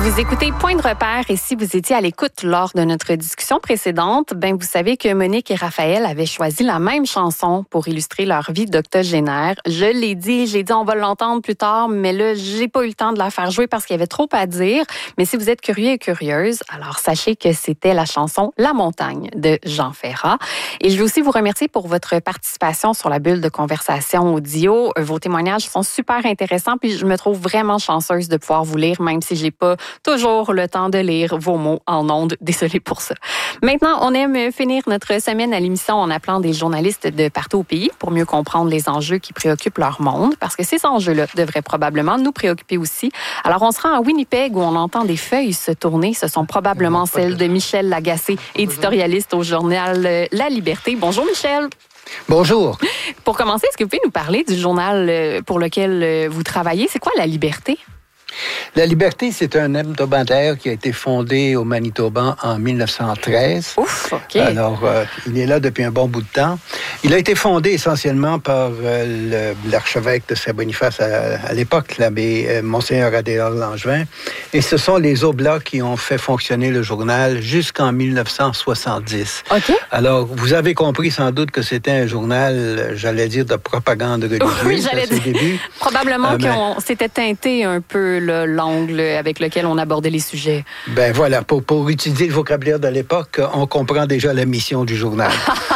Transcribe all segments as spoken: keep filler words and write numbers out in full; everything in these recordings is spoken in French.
Vous écoutez Point de repère et si vous étiez à l'écoute lors de notre discussion précédente, ben vous savez que Monique et Raphaël avaient choisi la même chanson pour illustrer leur vie d'octogénaire. Je l'ai dit, j'ai dit on va l'entendre plus tard, mais là, j'ai pas eu le temps de la faire jouer parce qu'il y avait trop à dire. Mais si vous êtes curieux et curieuse, alors sachez que c'était la chanson La Montagne de Jean Ferrat. Et je veux aussi vous remercier pour votre participation sur la bulle de conversation audio. Vos témoignages sont super intéressants puis je me trouve vraiment chanceuse de pouvoir vous lire, même si j'ai pas toujours le temps de lire vos mots en ondes. Désolée pour ça. Maintenant, on aime finir notre semaine à l'émission en appelant des journalistes de partout au pays pour mieux comprendre les enjeux qui préoccupent leur monde, parce que ces enjeux-là devraient probablement nous préoccuper aussi. Alors, on se rend à Winnipeg où on entend des feuilles se tourner. Ce sont probablement celles de Michel Lagacé, éditorialiste au journal La Liberté. Bonjour, Michel. Bonjour. Pour commencer, est-ce que vous pouvez nous parler du journal pour lequel vous travaillez? C'est quoi La Liberté? La Liberté, c'est un hebdomadaire qui a été fondé au Manitoba en mille neuf cent treize. Ouf, OK. Alors, euh, il est là depuis un bon bout de temps. Il a été fondé essentiellement par euh, le, l'archevêque de Saint-Boniface à, à l'époque, l'abbé euh, Monseigneur Adélaïde Langevin. Et ce sont les Oblats qui ont fait fonctionner le journal jusqu'en mille neuf cent soixante-dix. OK. Alors, vous avez compris sans doute que c'était un journal, j'allais dire, de propagande religieuse. Oui, j'allais dire. Début. Probablement euh, qu'on mais... s'était teinté un peu là, l'angle avec lequel on abordait les sujets. Ben voilà, pour, pour utiliser le vocabulaire de l'époque, on comprend déjà la mission du journal.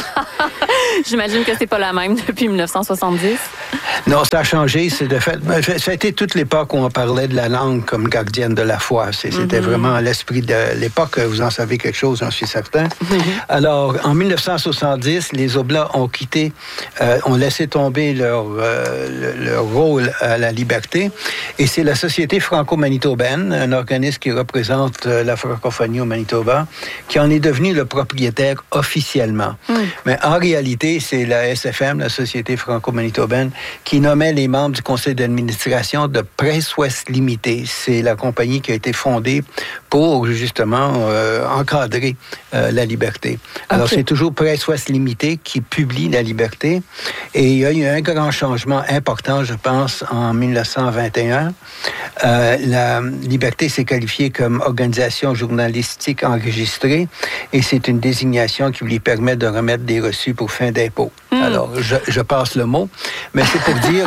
J'imagine que c'est pas la même depuis mille neuf cent soixante-dix. Non, ça a changé. C'est de fait, ça a été toute l'époque où on parlait de la langue comme gardienne de la foi. C'est, c'était mm-hmm. vraiment l'esprit de l'époque. Vous en savez quelque chose, j'en suis certain. Mm-hmm. Alors, en mille neuf cent soixante-dix, les Oblats ont quitté, euh, ont laissé tomber leur, euh, leur rôle à la liberté. Et c'est la Société franco-manitobaine, un organisme qui représente la francophonie au Manitoba, qui en est devenu le propriétaire officiellement. Mm. Mais en réalité, c'est la S F M, la Société franco-manitobaine, qui nommait les membres du conseil d'administration de Presse Ouest Limited. C'est la compagnie qui a été fondée pour, justement, euh, encadrer euh, la liberté. Alors, okay. C'est toujours Presse Ouest Limited qui publie la liberté. Et il y a eu un grand changement important, je pense, en mille neuf cent vingt et un. Euh, la liberté s'est qualifiée comme organisation journalistique enregistrée et c'est une désignation qui lui permet de remettre des reçus pour fin d'impôt. Mm. Alors, je, je passe le mot, mais c'est pour dire...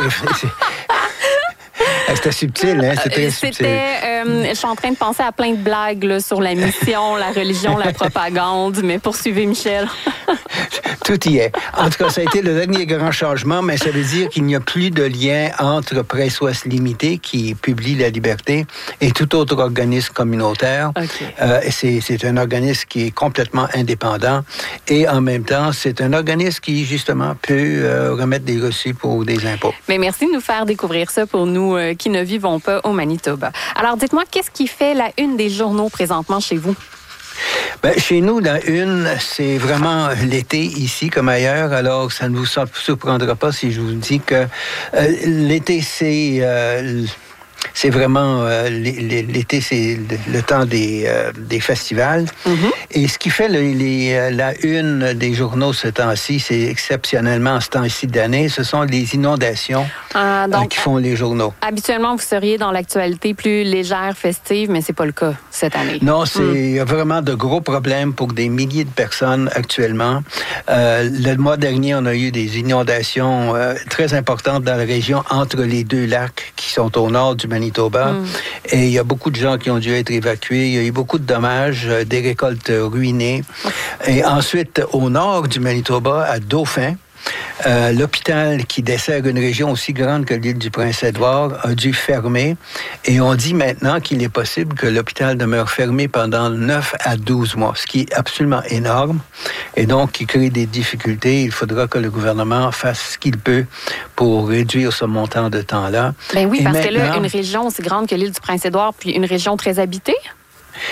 C'était subtil, hein? C'était subtil. C'était, euh, je suis en train de penser à plein de blagues là, sur la mission, la religion, la propagande, mais poursuivez, Michel. Tout y est. En tout cas, ça a été le dernier grand changement, mais ça veut dire qu'il n'y a plus de lien entre Presse Ouest Limited, qui publie La Liberté, et tout autre organisme communautaire. Okay. Euh, c'est, c'est un organisme qui est complètement indépendant, et en même temps, c'est un organisme qui, justement, peut euh, remettre des reçus pour des impôts. Mais merci de nous faire découvrir ça pour nous euh, qui ne vivons pas au Manitoba. Alors, dites-moi, qu'est-ce qui fait la une des journaux présentement chez vous? Ben, chez nous, la une, c'est vraiment l'été ici comme ailleurs. Alors, ça ne vous surprendra pas si je vous dis que euh, l'été, c'est... Euh, C'est vraiment, euh, l'été, c'est le temps des, euh, des festivals. Mm-hmm. Et ce qui fait le, les, la une des journaux ce temps-ci, c'est exceptionnellement ce temps-ci d'année, ce sont les inondations euh, donc, euh, qui font les journaux. Habituellement, vous seriez dans l'actualité plus légère, festive, mais c'est pas le cas cette année. Non, c'est mm. vraiment de gros problèmes pour des milliers de personnes actuellement. Euh, le mois dernier, on a eu des inondations euh, très importantes dans la région entre les deux lacs qui sont au nord du Manitoba. Mm. Et il y a beaucoup de gens qui ont dû être évacués. Il y a eu beaucoup de dommages, des récoltes ruinées. Et ensuite, au nord du Manitoba, à Dauphin, Euh, l'hôpital qui dessert une région aussi grande que l'île du Prince-Édouard a dû fermer. Et on dit maintenant qu'il est possible que l'hôpital demeure fermé pendant neuf à douze mois, ce qui est absolument énorme. Et donc, qui crée des difficultés. Il faudra que le gouvernement fasse ce qu'il peut pour réduire ce montant de temps-là. Ben oui, Et parce maintenant, que là, une région aussi grande que l'île du Prince-Édouard, puis une région très habitée.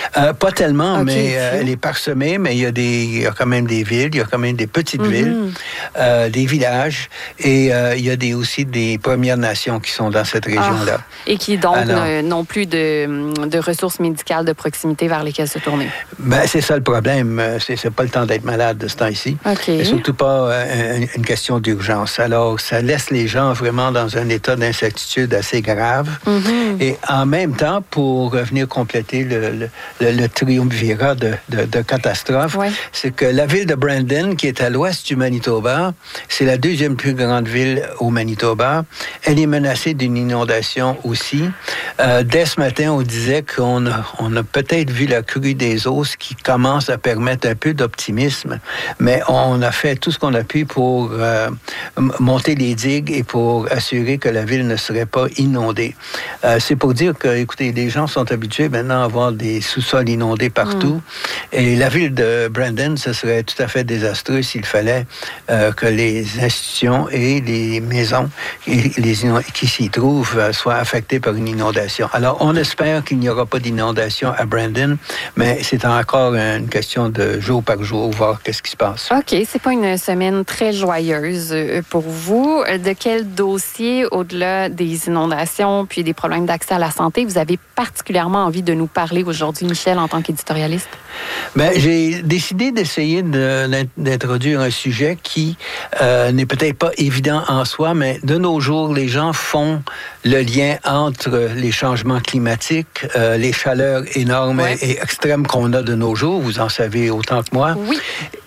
Euh, pas tellement, okay, mais euh, elle est parsemée, mais il y a des, il y a quand même des villes, il y a quand même des petites mm-hmm. villes, euh, des villages, et euh, il y a des, aussi des Premières Nations qui sont dans cette région-là. Ah, et qui donc Alors, n'ont plus de, de ressources médicales de proximité vers lesquelles se tourner. Ben, c'est ça le problème. C'est, c'est pas le temps d'être malade de ce temps-ci. Okay. Et surtout pas euh, une question d'urgence. Alors, ça laisse les gens vraiment dans un état d'incertitude assez grave. Mm-hmm. Et en même temps, pour revenir compléter le, le, le, le triumvirat de, de, de catastrophes, ouais. c'est que la ville de Brandon, qui est à l'ouest du Manitoba, c'est la deuxième plus grande ville au Manitoba. Elle est menacée d'une inondation aussi. Euh, dès ce matin, on disait qu'on a, on a peut-être vu la crue des eaux, ce qui commence à permettre un peu d'optimisme, mais on a fait tout ce qu'on a pu pour euh, monter les digues et pour assurer que la ville ne serait pas inondée. Euh, c'est pour dire que, écoutez, les gens sont habitués maintenant à avoir des sous-sols inondés partout, mm. et la ville de Brandon, ce serait tout à fait désastreux s'il fallait euh, que les institutions et les maisons et les qui s'y trouvent euh, soient affectées par une inondation. Alors, on espère qu'il n'y aura pas d'inondation à Brandon, mais c'est encore une question de jour par jour, voir qu'est-ce qui se passe. OK, c'est pas une semaine très joyeuse pour vous. De quel dossier, au-delà des inondations puis des problèmes d'accès à la santé, vous avez particulièrement envie de nous parler aujourd'hui, Michel, en tant qu'éditorialiste? Bien, j'ai décidé d'essayer de, d'introduire un sujet qui euh, n'est peut-être pas évident en soi, mais de nos jours, les gens font le lien entre les changements climatiques, euh, les chaleurs énormes ouais. et extrêmes qu'on a de nos jours, vous en savez autant que moi. Oui.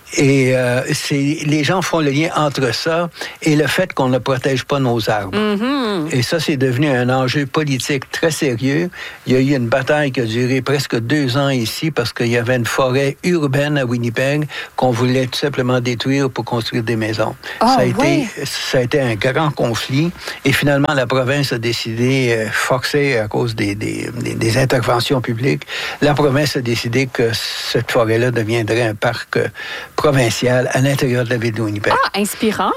Et euh, c'est, les gens font le lien entre ça et le fait qu'on ne protège pas nos arbres. Mm-hmm. Et ça, c'est devenu un enjeu politique très sérieux. Il y a eu une bataille qui a duré presque deux ans ici parce qu'il y avait une forêt urbaine à Winnipeg qu'on voulait tout simplement détruire pour construire des maisons. Oh, ça, a ouais. été, ça a été un grand conflit. Et finalement, la province a décidé, forcée à cause des, des, des, des interventions publiques, la province a décidé que cette forêt-là deviendrait un parc provincial à l'intérieur de la ville de Winnipeg. Ah, inspirant!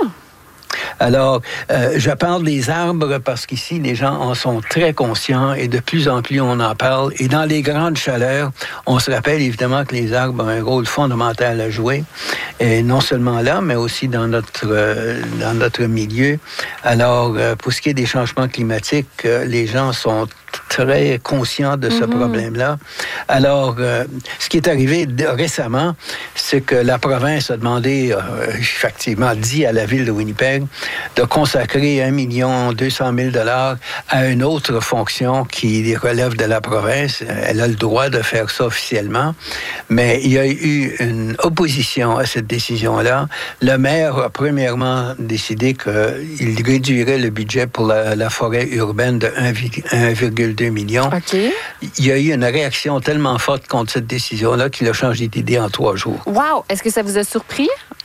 Alors, euh, je parle des arbres parce qu'ici, les gens en sont très conscients et de plus en plus, on en parle. Et dans les grandes chaleurs, on se rappelle évidemment que les arbres ont un rôle fondamental à jouer. Et non seulement là, mais aussi dans notre, euh, dans notre milieu. Alors, euh, pour ce qui est des changements climatiques, euh, les gens sont très conscients de ce mm-hmm. problème-là. Alors, euh, ce qui est arrivé de, récemment, c'est que la province a demandé, euh, effectivement, dit à la ville de Winnipeg, de consacrer un million deux cent mille dollars à une autre fonction qui relève de la province. Elle a le droit de faire ça officiellement, mais il y a eu une opposition à cette décision-là. Le maire a premièrement décidé qu'il réduirait le budget pour la, la forêt urbaine de un virgule deux million. Okay. Il y a eu une réaction tellement forte contre cette décision-là qu'il a changé d'idée en trois jours. Wow! Est-ce que ça vous a surpris?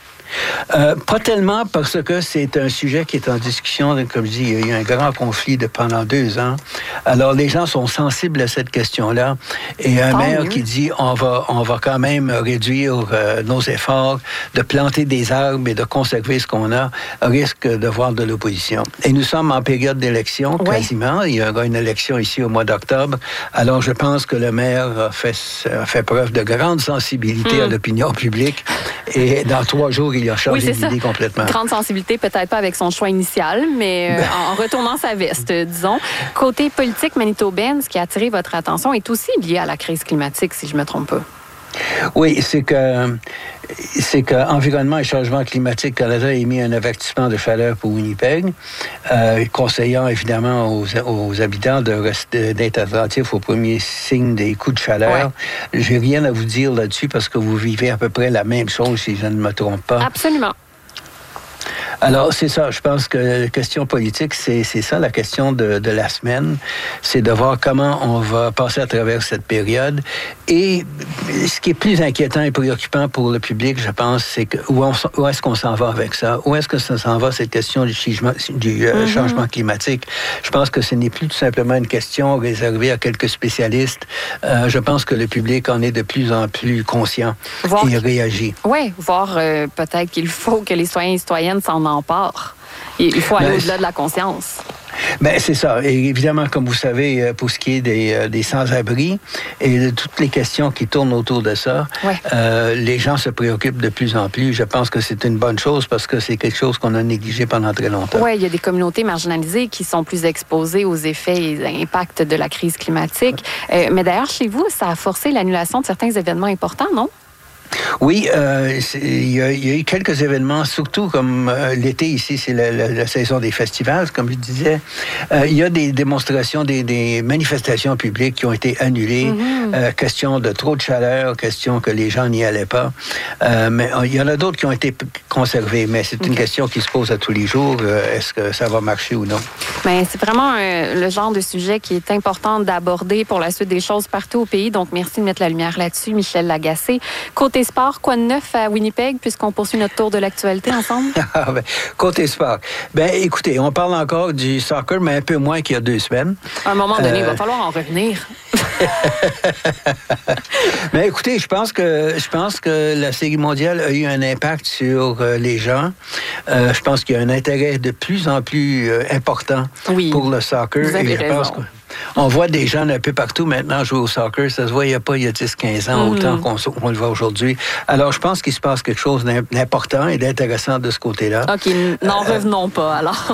Euh, pas tellement parce que c'est un sujet qui est en discussion. Comme je dis, il y a eu un grand conflit de pendant deux ans. Alors, les gens sont sensibles à cette question-là. Et un Tant maire mieux. qui dit on va, on va quand même réduire euh, nos efforts de planter des arbres et de conserver ce qu'on a, risque de voir de l'opposition. Et nous sommes en période d'élection, ouais. quasiment. Il y aura une élection ici au mois d'octobre. Alors, je pense que le maire a fait, a fait preuve de grande sensibilité mm. à l'opinion publique. Et dans trois jours, il a changé oui, d'idée complètement. Grande sensibilité, peut-être pas avec son choix initial, mais euh, ben... en retournant sa veste, disons. Côté politique manitobaine, ce qui a attiré votre attention est aussi lié à la crise climatique, si je ne me trompe pas. Oui, c'est que c'est que Environnement et Changement climatique Canada a émis un avertissement de chaleur pour Winnipeg, euh, conseillant évidemment aux, aux habitants de rester, d'être attentifs aux premiers signes des coups de chaleur. Ouais. J'ai rien à vous dire là-dessus parce que vous vivez à peu près la même chose, si je ne me trompe pas. Absolument. Alors, c'est ça. Je pense que la question politique, c'est, c'est ça la question de, de la semaine. C'est de voir comment on va passer à travers cette période. Et ce qui est plus inquiétant et préoccupant pour le public, je pense, c'est que où, on, où est-ce qu'on s'en va avec ça? Où est-ce que ça s'en va, cette question du changement, du, euh, mm-hmm. changement climatique? Je pense que ce n'est plus tout simplement une question réservée à quelques spécialistes. Euh, je pense que le public en est de plus en plus conscient voir, et réagit. Oui, voir euh, peut-être qu'il faut que les citoyens et citoyennes s'en emparent. Il faut aller ben, au-delà de la conscience. Ben c'est ça. Et évidemment, comme vous savez, pour ce qui est des, des sans-abri et de toutes les questions qui tournent autour de ça, ouais. euh, les gens se préoccupent de plus en plus. Je pense que c'est une bonne chose parce que c'est quelque chose qu'on a négligé pendant très longtemps. Oui, il y a des communautés marginalisées qui sont plus exposées aux effets et impacts de la crise climatique. Euh, mais d'ailleurs, chez vous, ça a forcé l'annulation de certains événements importants, non? Oui, euh, il y, y a eu quelques événements, surtout comme euh, l'été ici, c'est la, la, la saison des festivals, comme je disais. Euh, il y a des démonstrations, des, des manifestations publiques qui ont été annulées. Mm-hmm. euh, question de trop de chaleur, question que les gens n'y allaient pas. Euh, mais il y en a d'autres qui ont été conservées, mais c'est okay. une question qui se pose à tous les jours. Euh, est-ce que ça va marcher ou non? Mais c'est vraiment euh, le genre de sujet qui est important d'aborder pour la suite des choses partout au pays. Donc, merci de mettre la lumière là-dessus, Michel Lagacé. Côté sport, quoi de neuf à Winnipeg, puisqu'on poursuit notre tour de l'actualité ensemble? ben, côté sport. Ben, écoutez, on parle encore du soccer, mais un peu moins qu'il y a deux semaines. À un moment donné, euh... il va falloir en revenir. Mais écoutez, je pense que je pense que la Série mondiale a eu un impact sur euh, les gens. Euh, je pense qu'il y a un intérêt de plus en plus euh, important oui, pour le soccer. Vous avez et je raison. pense que on voit des gens un peu partout maintenant jouer au soccer. Ça se voyait pas il y a dix quinze ans, mm-hmm. autant qu'on, qu'on le voit aujourd'hui. Alors, je pense qu'il se passe quelque chose d'important et d'intéressant de ce côté-là. OK, n'en euh, revenons pas, alors.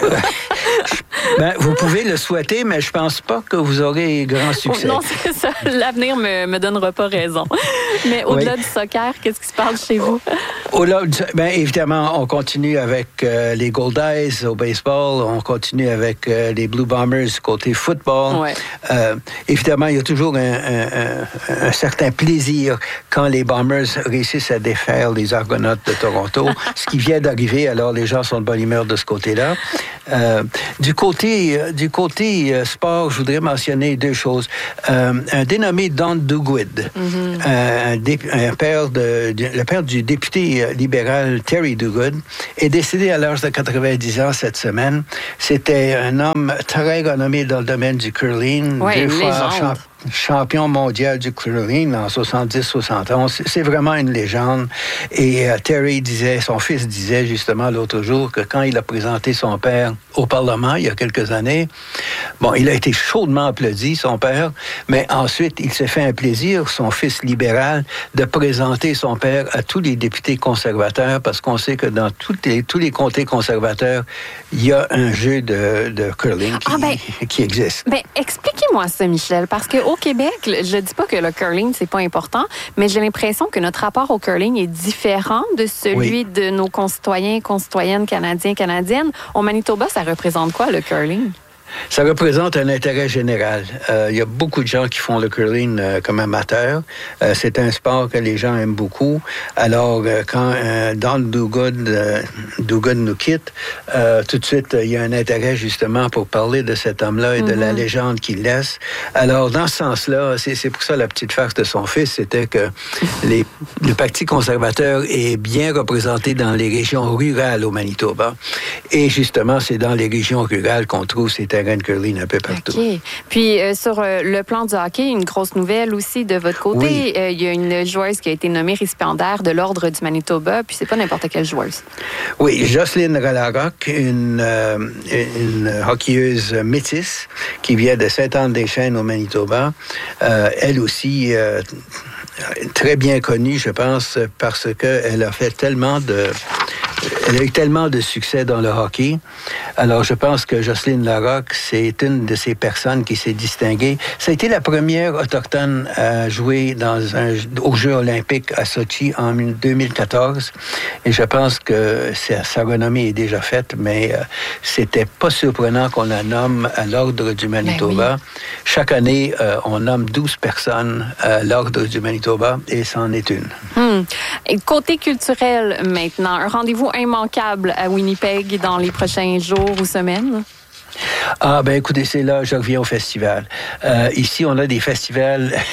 Ben, vous pouvez le souhaiter, mais je pense pas que vous aurez grand succès. Non, c'est ça. L'avenir me, me donnera pas raison. Mais au-delà oui. du soccer, qu'est-ce qui se passe chez vous? Au-delà du, ben, évidemment, on continue avec euh, les Goldies au baseball. On continue avec euh, les Blue Bombers côté football. Ouais. Euh, évidemment, il y a toujours un, un, un, un certain plaisir quand les Bombers réussissent à défaire les Argonautes de Toronto. Ce qui vient d'arriver, alors les gens sont de bonne humeur de ce côté-là. Euh, du côté, euh, du côté euh, sport, je voudrais mentionner deux choses. Euh, un dénommé Don Duguid, mm-hmm. euh, un, dé, un père de, de, le père du député libéral Terry Duguid, est décédé à l'âge de quatre-vingt-dix ans cette semaine. C'était un homme très renommé dans le domaine du curling, ouais, deux fois champ, champion mondial du curling en soixante-dix soixante-onze. C'est vraiment une légende. Et euh, Terry disait, son fils disait justement l'autre jour que quand il a présenté son père au Parlement il y a quelques années, bon, il a été chaudement applaudi, son père, mais ensuite, il s'est fait un plaisir, son fils libéral, de présenter son père à tous les députés conservateurs, parce qu'on sait que dans tous les, tous les comtés conservateurs, il y a un jeu de, de curling qui, ah ben, qui existe. Ben, expliquez-moi ça, Michel, parce qu'au Québec, je dis pas que le curling, c'est pas important, mais j'ai l'impression que notre rapport au curling est différent de celui oui. de nos concitoyens, concitoyennes, canadiens, canadiennes. Au Manitoba, ça représente quoi, le curling? Ça représente un intérêt général. Euh, il y a beaucoup de gens qui font le curling euh, comme amateurs. Euh, c'est un sport que les gens aiment beaucoup. Alors, euh, quand euh, Don Duguid, euh, Duguid nous quitte, euh, tout de suite, il y a un intérêt justement pour parler de cet homme-là et mm-hmm. de la légende qu'il laisse. Alors, dans ce sens-là, c'est, c'est pour ça la petite farce de son fils, c'était que les, le Parti conservateur est bien représenté dans les régions rurales au Manitoba. Et justement, c'est dans les régions rurales qu'on trouve ces terrains de curling un peu partout. OK. Puis, euh, sur euh, le plan du hockey, une grosse nouvelle aussi de votre côté. Oui. Euh, il y a une joueuse qui a été nommée récipiendaire de l'Ordre du Manitoba, puis c'est pas n'importe quelle joueuse. Oui, Jocelyne Ralaroque, une, euh, une hockeyeuse métisse qui vient de Sainte-Anne-des-Chênes au Manitoba. Euh, elle aussi, euh, très bien connue, je pense, parce qu'elle a fait tellement de... Elle a eu tellement de succès dans le hockey. Alors, je pense que Jocelyne Larocque, c'est une de ces personnes qui s'est distinguée. Ça a été la première autochtone à jouer dans un, aux Jeux olympiques à Sochi en deux mille quatorze. Et je pense que sa renommée est déjà faite, mais euh, c'était pas surprenant qu'on la nomme à l'Ordre du Manitoba. Oui. Chaque année, euh, on nomme douze personnes à l'Ordre du Manitoba et c'en est une. Hum. Et côté culturel, maintenant, un rendez-vous immanquable à Winnipeg dans les prochains jours ou semaines? Ah, ben écoutez, c'est là, je reviens au festival. Euh, ici, on a des festivals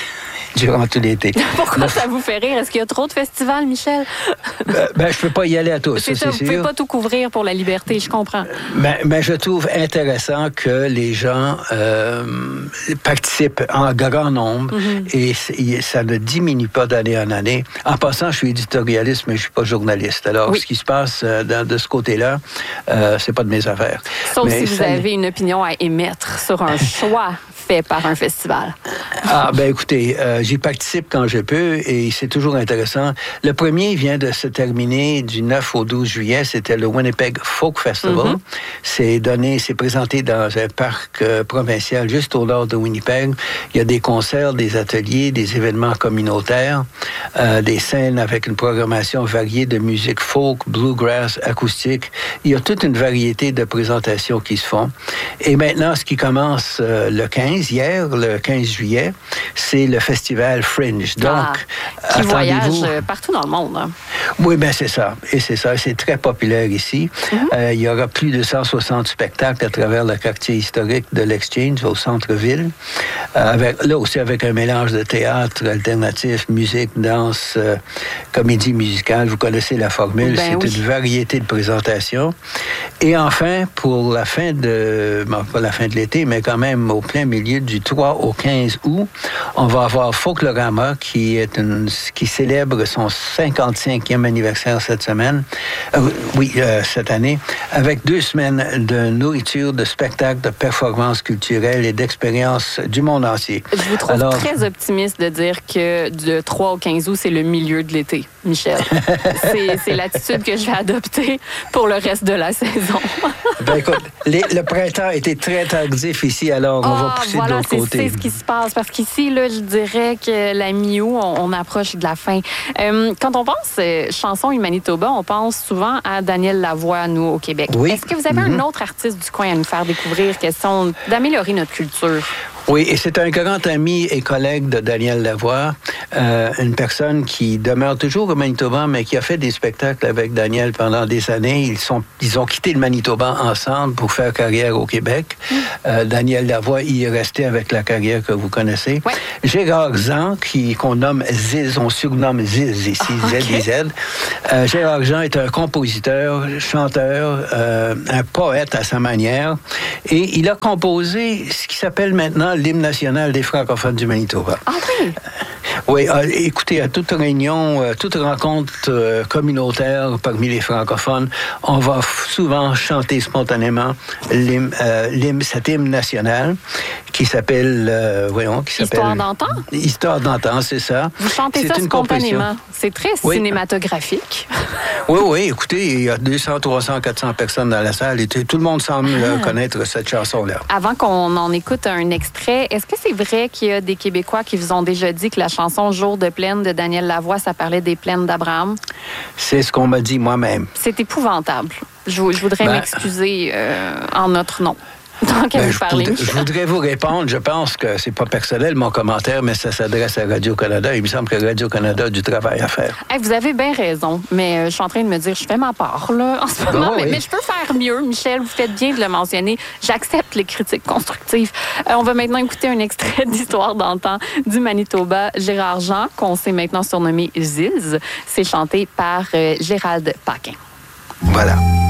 durant tout l'été. Pourquoi ça vous fait rire? Est-ce qu'il y a trop de festivals, Michel? ben, ben, je peux pas y aller à tous. C'est ça, ça vous c'est ne pouvez sûr. pas tout couvrir pour la liberté, je comprends. Ben, ben, je trouve intéressant que les gens euh, participent en grand nombre mm-hmm. et ça ne diminue pas d'année en année. En passant, je suis éditorialiste, mais je suis pas journaliste. Alors, oui. ce qui se passe euh, dans, de ce côté-là, euh, c'est pas de mes affaires. Sauf mais si vous avez une opinion à émettre sur un choix fait par un festival. Ah, ben écoutez, euh, j'y participe quand je peux et c'est toujours intéressant. Le premier vient de se terminer du neuf au douze juillet. C'était le Winnipeg Folk Festival. Mm-hmm. C'est donné, c'est présenté dans un parc euh, provincial juste au nord de Winnipeg. Il y a des concerts, des ateliers, des événements communautaires, euh, des scènes avec une programmation variée de musique folk, bluegrass, acoustique. Il y a toute une variété de présentations qui se font. Et maintenant, ce qui commence euh, le quinze, hier, le quinze juillet, c'est le festival Fringe. Donc, ah, qui voyage partout dans le monde. Hein? Oui, bien c'est ça. Et c'est ça. C'est très populaire ici. Mm-hmm. Euh, il y aura plus de cent soixante spectacles à travers le quartier historique de l'Exchange au centre-ville. Euh, avec, là aussi avec un mélange de théâtre alternatif, musique, danse, euh, comédie musicale. Vous connaissez la formule. Ben c'est oui. une variété de présentations. Et enfin, pour la fin de... Bon, pas la fin de l'été, mais quand même au plein milieu du trois au quinze août, on va avoir Folklorama qui est une, qui célèbre son cinquante-cinquième anniversaire cette semaine, euh, oui, euh, cette année, avec deux semaines de nourriture, de spectacles, de performances culturelles et d'expériences du monde entier. Je vous trouve Alors, très optimiste de dire que du trois au quinze août, c'est le milieu de l'été, Michel. c'est, c'est l'attitude que je vais adopter pour le reste de la saison. ben écoute, les, le printemps a été très tardif ici, alors on ah, va pousser voilà, de l'autre c'est, côté. C'est ce qui se passe, parce qu'ici, là, je dirais que la mi-août, on, on approche de la fin. Euh, quand on pense euh, chanson Manitoba, on pense souvent à Daniel Lavoie, nous, au Québec. Oui. Est-ce que vous avez mm-hmm. un autre artiste du coin à nous faire découvrir, question d'améliorer notre culture? Oui, et c'est un grand ami et collègue de Daniel Lavoie, euh, une personne qui demeure toujours au Manitoba, mais qui a fait des spectacles avec Daniel pendant des années. Ils sont, ils ont quitté le Manitoba ensemble pour faire carrière au Québec. Mm. Euh, Daniel Lavoie y est resté avec la carrière que vous connaissez. Ouais. Gérard Jean, qui, qu'on nomme Ziz, on surnomme Ziz ici, ah, okay. Z I Z. Euh, Gérard Jean est un compositeur, chanteur, euh, un poète à sa manière. Et il a composé ce qui s'appelle maintenant l'hymne national des francophones du Manitoba. Ah oui? Oui, euh, écoutez, à toute réunion, euh, toute rencontre euh, communautaire parmi les francophones, on va f- souvent chanter spontanément l'hymne, euh, l'hymne, cet hymne national qui s'appelle, euh, voyons, qui s'appelle... Histoire d'antan? Histoire d'antan, c'est ça. Vous chantez c'est ça une spontanément. C'est très oui. cinématographique. Oui, oui, écoutez, il y a deux cents, trois cents, quatre cents personnes dans la salle et t- tout le monde semble ah. connaître cette chanson-là. Avant qu'on en écoute un extrait, est-ce que c'est vrai qu'il y a des Québécois qui vous ont déjà dit que la chanson Jour de plaine de Daniel Lavoie, ça parlait des plaines d'Abraham? C'est ce qu'on m'a dit moi-même. C'est épouvantable. Je, je voudrais ben, m'excuser euh, en notre nom. Tant qu'à ben, vous je, parler, voudrais, je voudrais vous répondre. Je pense que c'est pas personnel, mon commentaire, mais ça s'adresse à Radio-Canada. Il me semble que Radio-Canada a du travail à faire. Hey, vous avez bien raison, mais euh, je suis en train de me dire, je fais ma part, là, en ce moment. Oh, oui. mais, mais je peux faire mieux, Michel. Vous faites bien de le mentionner. J'accepte les critiques constructives. Euh, on va maintenant écouter un extrait d'Histoire d'antan du Manitoba. Gérard Jean, qu'on sait maintenant surnommé Ziz. C'est chanté par euh, Gérald Paquin. Voilà.